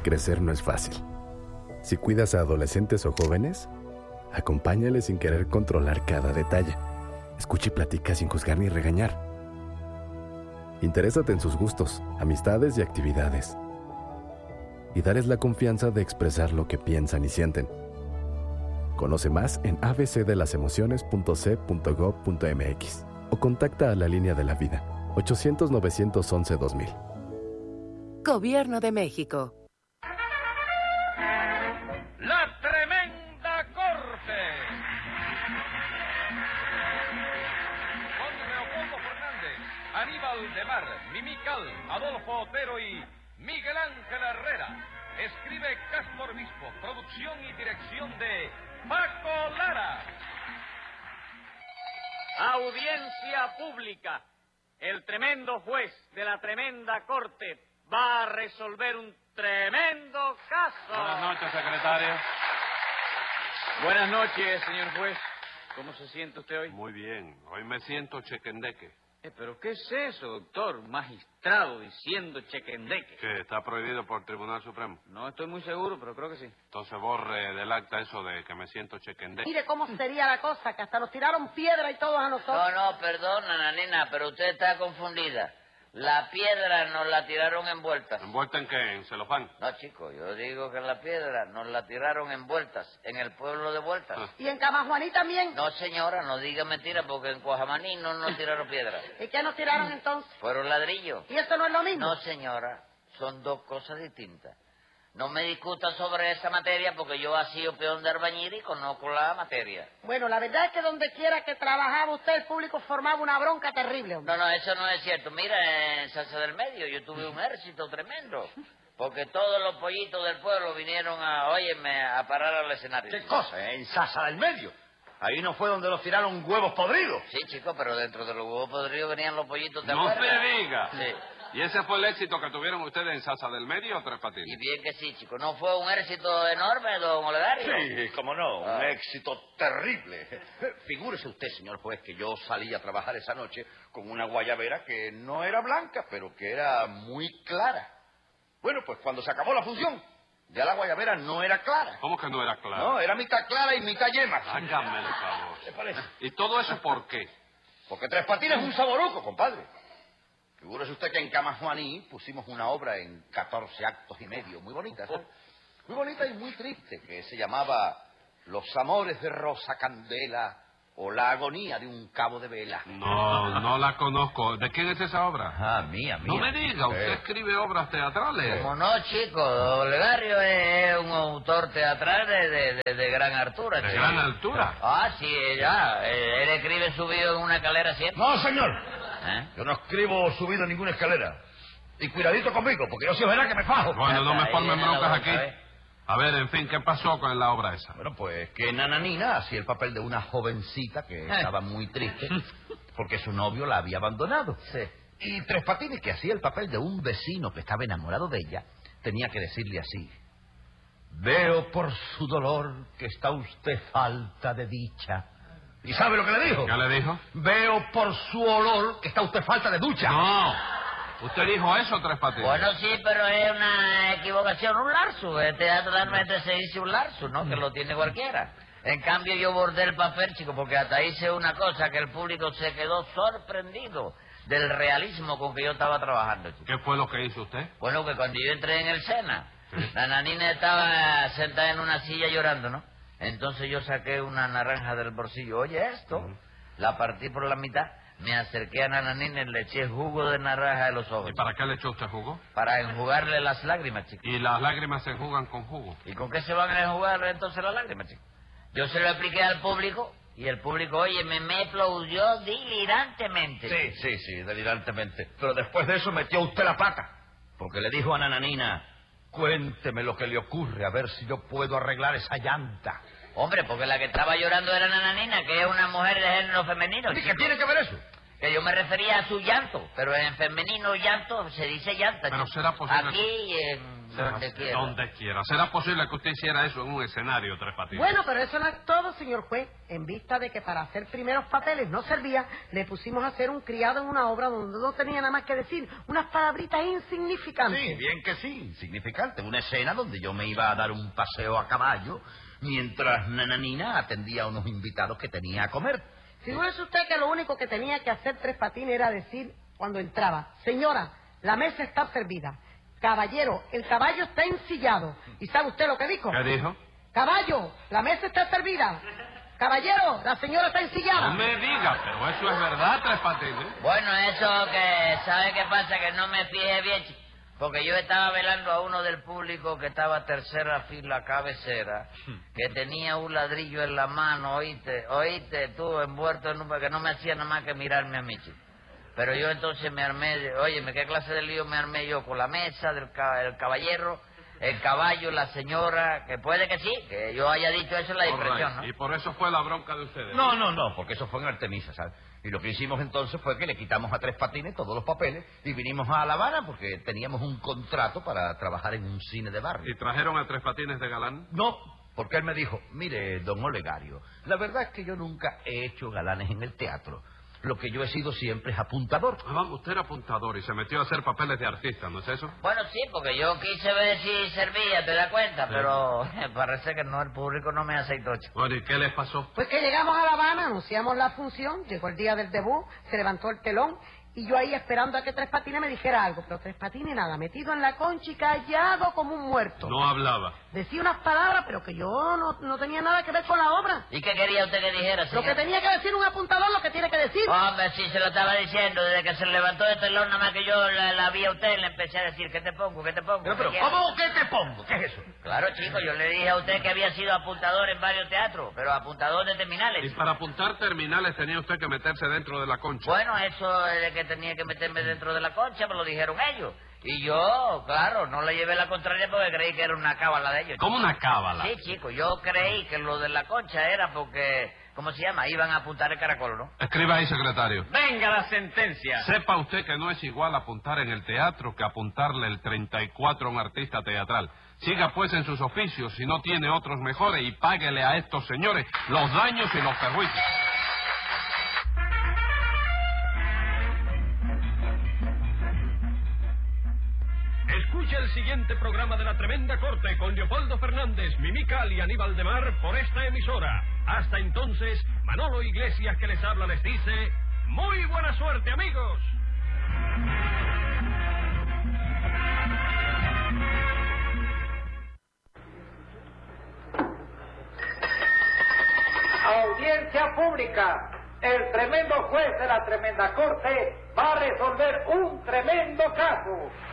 crecer no es fácil. Si cuidas a adolescentes o jóvenes, acompáñales sin querer controlar cada detalle. Escucha y platica sin juzgar ni regañar. Interésate en sus gustos, amistades y actividades. Y dales la confianza de expresar lo que piensan y sienten. Conoce más en abcdelasemociones.c.gov.mx o contacta a la Línea de la Vida, 800-911-2000. Gobierno de México. La Tremenda Corte. Con Leopoldo Fernández, Aníbal de Mar, Mimical, Adolfo Otero y Miguel Ángel Herrera. Escribe Castro Obispo, producción y dirección de Paco Lara. Audiencia pública. El tremendo juez de la tremenda corte va a resolver un tremendo caso. Buenas noches, secretario. Buenas noches, señor juez. ¿Cómo se siente usted hoy? Muy bien. Hoy me siento chequendeque. ¿Pero qué es eso, doctor? Magistrado diciendo chequendeque. ¿Qué? ¿Está prohibido por el Tribunal Supremo? No estoy muy seguro, pero creo que sí. Entonces borre del acta eso de que me siento chequendeque. Mire cómo sería la cosa, que hasta nos tiraron piedra y todos a nosotros. No, perdón, nananina, pero usted está confundida. La piedra nos la tiraron envueltas. ¿Envuelta en qué? ¿En celofán? No, chico, yo digo que la piedra nos la tiraron envueltas en el pueblo de Vueltas. ¿Y en Camajuaní también? No, señora, no diga mentira, porque en Cuajamaní no nos tiraron piedra. ¿Y qué nos tiraron entonces? Fueron ladrillos. ¿Y eso no es lo mismo? No, señora, son dos cosas distintas. No me discuta sobre esa materia porque yo he sido peón de albañil y conozco la materia. Bueno, la verdad es que donde quiera que trabajaba usted, el público formaba una bronca terrible, hombre. No, eso no es cierto. Mira, en Salsa del Medio yo tuve un éxito tremendo. Porque todos los pollitos del pueblo vinieron a parar al escenario. ¿Qué cosa? ¿En Salsa del Medio? Ahí no fue donde los tiraron huevos podridos. Sí, chico, pero dentro de los huevos podridos venían los pollitos de ¡No afuera. me diga! Sí. ¿Y ese fue el éxito que tuvieron ustedes en Salsa del Medio o Tres Patines? Y bien que sí, chico. ¿No fue un éxito enorme, don Olegario? Sí, cómo no, un éxito terrible. Figúrese usted, señor juez, que yo salí a trabajar esa noche con una guayabera que no era blanca, pero que era muy clara. Bueno, pues cuando se acabó la función, ya la guayabera no era clara. ¿Cómo que no era claro? No, era mitad clara y mitad yema. Hágame el favor. ¿Qué parece? ¿Y todo eso por qué? Porque Tres Patines es un saboruco, compadre. Figúrese usted que en Camajuaní pusimos una obra en 14 actos y medio, muy bonita, ¿sabes? Muy bonita y muy triste, que se llamaba Los amores de Rosa Candela o La agonía de un cabo de vela. No la conozco. ¿De quién es esa obra? Ah, mía. No me diga, usted escribe obras teatrales. Como no, chico, Olegario es un autor teatral de gran altura. ¿De chico. gran altura? Ah, sí, ya. Él escribe subido en una escalera siempre. No, señor. ¿Eh? Yo no escribo subido en ninguna escalera. Y cuidadito conmigo, porque yo sí es verdad que me fajo. Bueno, no me Ahí formen viene la broncas bronca, aquí. ¿eh? A ver, en fin, ¿qué pasó con la obra esa? Bueno, pues que Nananina hacía el papel de una jovencita que estaba muy triste porque su novio la había abandonado. Sí. Y Tres Patines, que hacía el papel de un vecino que estaba enamorado de ella, tenía que decirle así: veo por su dolor que está usted falta de dicha. ¿Y sabe lo que le dijo? ¿Qué le dijo? Veo por su olor que está usted falta de ducha. No. ¿Usted dijo eso, Tres Patines? Bueno, sí, pero es una equivocación, un lapsus. Teatralmente se dice un lapsus, ¿no? Que lo tiene cualquiera. En cambio, yo bordé el papel, chico, porque hasta hice una cosa que el público se quedó sorprendido del realismo con que yo estaba trabajando, chico. ¿Qué fue lo que hizo usted? Bueno, que cuando yo entré en el Sena, la nanina estaba sentada en una silla llorando, ¿no? Entonces yo saqué una naranja del bolsillo. Oye, esto, la partí por la mitad, me acerqué a Nananina y le eché jugo de naranja de los ojos. ¿Y para qué le echó usted jugo? Para enjugarle las lágrimas, chico. Y las lágrimas se enjugan con jugo. ¿Y con qué se van a enjugar entonces las lágrimas, chico? Yo se lo expliqué al público y el público, oye, me aplaudió delirantemente. Sí, delirantemente. Pero después de eso metió usted la pata, porque le dijo a Nananina: cuénteme lo que le ocurre, a ver si yo puedo arreglar esa llanta. Hombre, porque la que estaba llorando era Nananina, que es una mujer de género femenino. ¿Y qué tiene que ver eso? Que yo me refería a su llanto, pero en femenino llanto se dice llanta. Pero será posible... Aquí en donde quiera. Donde quiera. ¿Será posible que usted hiciera eso en un escenario, Tres Patines? Bueno, pero eso no es todo, señor juez. En vista de que para hacer primeros papeles no servía, le pusimos a hacer un criado en una obra donde no tenía nada más que decir unas palabritas insignificantes. Sí, bien que sí, insignificante. Una escena donde yo me iba a dar un paseo a caballo mientras Nananina atendía a unos invitados que tenía a comer. Figúrese usted que lo único que tenía que hacer Tres Patines era decir cuando entraba: señora, la mesa está servida. Caballero, el caballo está ensillado. ¿Y sabe usted lo que dijo? ¿Qué dijo? Caballo, la mesa está servida. Caballero, la señora está ensillada. No me diga, pero eso es verdad, Tres Patines. Bueno, eso que... ¿Sabe qué pasa? Que no me fijé bien, porque yo estaba velando a uno del público que estaba tercera fila cabecera, que tenía un ladrillo en la mano, oíste, tú envuelto en un... que no me hacía nada más que mirarme a mí, chico. Pero yo entonces me armé, óyeme, ¿qué clase de lío me armé yo? Con la mesa del el caballero, el caballo, la señora, que puede que sí, que yo haya dicho eso en la impresión, ¿no? Y por eso fue la bronca de ustedes. No, porque eso fue en Artemisa, ¿sabes? Y lo que hicimos entonces fue que le quitamos a Tres Patines todos los papeles y vinimos a La Habana porque teníamos un contrato para trabajar en un cine de barrio. ¿Y trajeron a Tres Patines de galán? No, porque él me dijo: mire, don Olegario, la verdad es que yo nunca he hecho galanes en el teatro. Lo que yo he sido siempre es apuntador. Ah, vamos, usted era apuntador y se metió a hacer papeles de artista, ¿no es eso? Bueno, sí, porque yo quise ver si servía, ¿te das cuenta? Sí. Pero parece que no, el público no me aceitó, chico. Bueno, ¿y qué les pasó? Pues que llegamos a La Habana, anunciamos la función, llegó el día del debut, se levantó el telón y yo ahí esperando a que Tres Patines me dijera algo. Pero Tres Patines nada, metido en la concha y callado como un muerto. No hablaba. Decía unas palabras, pero que yo no tenía nada que ver con la obra. ¿Y qué quería usted que dijera, señor? Lo que tenía que decir un apuntador, lo que tiene que decir. Hombre, sí, se lo estaba diciendo. Desde que se levantó el telón, nada más que yo la vi a usted, le empecé a decir: ¿qué te pongo? ¿Qué te pongo? Pero ¿cómo que te pongo? ¿Qué es eso? Claro, chico, yo le dije a usted que había sido apuntador en varios teatros, pero apuntador de terminales. Y para apuntar terminales tenía usted que meterse dentro de la concha. Bueno, eso de que tenía que meterme dentro de la concha, me lo dijeron ellos. Y yo, claro, no le llevé la contraria porque creí que era una cábala de ellos. ¿Cómo una cábala? Sí, chico, yo creí que lo de la concha era porque, ¿cómo se llama? Iban a apuntar el caracol, ¿no? Escriba ahí, secretario. Venga la sentencia. Sepa usted que no es igual apuntar en el teatro que apuntarle el 34 a un artista teatral. Siga pues en sus oficios si no tiene otros mejores y páguele a estos señores los daños y los perjuicios. Escucha el siguiente programa de La Tremenda Corte con Leopoldo Fernández, Mimical y Aníbal de Mar por esta emisora. Hasta entonces, Manolo Iglesias, que les habla, les dice: ¡muy buena suerte, amigos! Audiencia pública. El tremendo juez de la Tremenda Corte va a resolver un tremendo caso.